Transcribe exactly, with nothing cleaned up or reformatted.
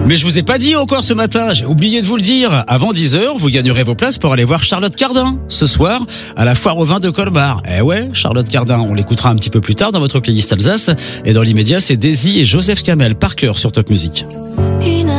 Mais je vous ai pas dit encore ce matin, j'ai oublié de vous le dire. Avant dix heures, vous gagnerez vos places pour aller voir Charlotte Cardin ce soir à la foire au vin de Colmar. Eh ouais, Charlotte Cardin, on l'écoutera un petit peu plus tard dans votre playlist Alsace. Et dans l'immédiat, c'est Daisy et Joseph Kamel par cœur sur Top Music.